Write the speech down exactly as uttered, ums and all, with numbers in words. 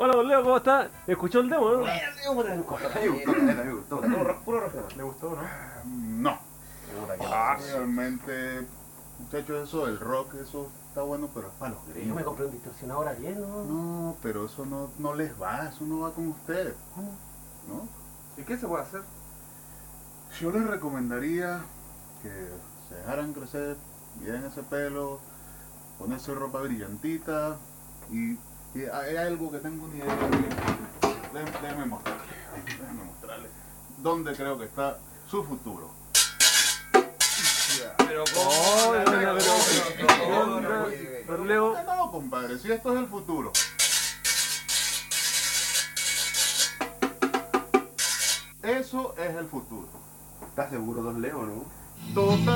Hola, don Leo, ¿cómo está? ¿Escuchó el demo, no? Me gustó, me gustó. Puro rojo. ¿Le gustó, no? No. Puta que Ah, Realmente, muchachos, eso del rock, eso está bueno, pero es para los Yo me gringos. compré un distorsionador ayer, ¿no? No, pero eso no, no les va, eso no va con ustedes, ¿Cómo? ¿no? ¿Y qué se puede hacer? Yo les recomendaría que se dejaran crecer bien ese pelo, ponerse ropa brillantita y, y hay algo que tengo una idea. Déjenme, déjenme mostrarles, déjenme mostrarles dónde creo que está su futuro. Pero Oh, la- no, la- no, la- no, la- no, la- don Leo. No, no, compadre, si esto es el futuro. Eso es el futuro. ¿Estás seguro, don Leo, no? Total.